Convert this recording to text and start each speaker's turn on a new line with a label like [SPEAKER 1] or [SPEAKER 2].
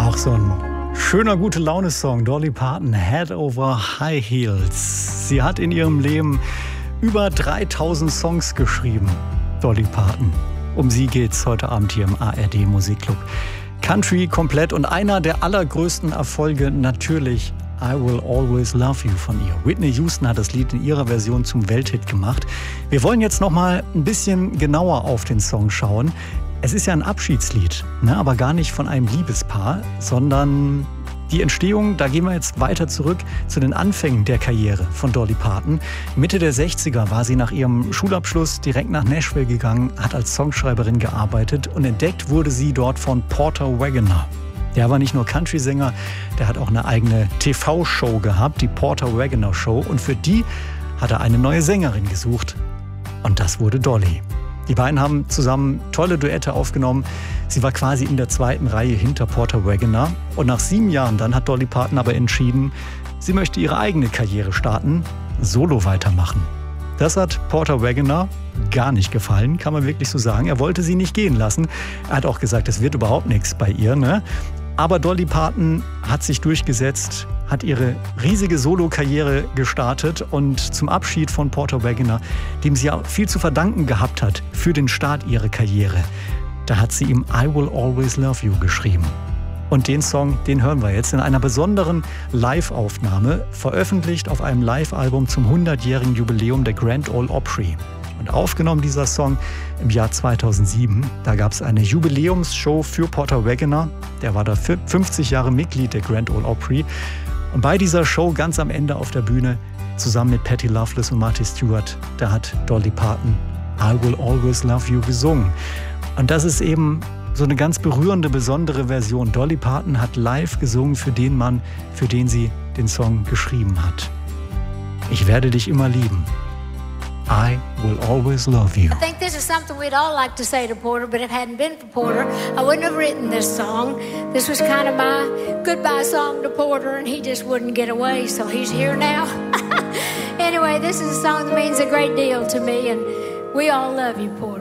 [SPEAKER 1] Auch so ein schöner Gute-Laune-Song. Dolly Parton, Head Over High Heels. Sie hat in ihrem Leben über 3000 Songs geschrieben. Dolly Parton. Um sie geht's heute Abend hier im ARD Musikclub. Country komplett und einer der allergrößten Erfolge natürlich I Will Always Love You von ihr. Whitney Houston hat das Lied in ihrer Version zum Welthit gemacht. Wir wollen jetzt noch mal ein bisschen genauer auf den Song schauen. Es ist ja ein Abschiedslied, aber gar nicht von einem Liebespaar, sondern die Entstehung, da gehen wir jetzt weiter zurück zu den Anfängen der Karriere von Dolly Parton. Mitte der 60er war sie nach ihrem Schulabschluss direkt nach Nashville gegangen, hat als Songschreiberin gearbeitet und entdeckt wurde sie dort von Porter Wagoner. Der war nicht nur Country-Sänger, der hat auch eine eigene TV-Show gehabt, die Porter Wagoner Show. Und für die hat er eine neue Sängerin gesucht. Und das wurde Dolly. Die beiden haben zusammen tolle Duette aufgenommen. Sie war quasi in der zweiten Reihe hinter Porter Wagoner. Und nach 7 Jahren dann hat Dolly Parton aber entschieden, sie möchte ihre eigene Karriere starten, solo weitermachen. Das hat Porter Wagoner gar nicht gefallen, kann man wirklich so sagen. Er wollte sie nicht gehen lassen. Er hat auch gesagt, es wird überhaupt nichts bei ihr, ne? Aber Dolly Parton hat sich durchgesetzt, hat ihre riesige Solo-Karriere gestartet und zum Abschied von Porter Wagoner, dem sie ja viel zu verdanken gehabt hat für den Start ihrer Karriere, da hat sie ihm I Will Always Love You geschrieben. Und den Song, den hören wir jetzt in einer besonderen Live-Aufnahme, veröffentlicht auf einem Live-Album zum 100-jährigen Jubiläum der Grand Ole Opry. Und aufgenommen dieser Song im Jahr 2007. Da gab es eine Jubiläumsshow für Porter Wagoner. Der war da 50 Jahre Mitglied der Grand Ole Opry. Und bei dieser Show ganz am Ende auf der Bühne, zusammen mit Patti Loveless und Marty Stewart, da hat Dolly Parton I Will Always Love You gesungen. Und das ist eben so eine ganz berührende, besondere Version. Dolly Parton hat live gesungen für den Mann, für den sie den Song geschrieben hat. Ich werde dich immer lieben. I will always love you.
[SPEAKER 2] I think this is something we'd all like to say to Porter, but if it hadn't been for Porter, I wouldn't have written this song. This was kind of my goodbye song to Porter, and he just wouldn't get away, so he's here now. Anyway, this is a song that means a great deal to me, and we all love you, Porter.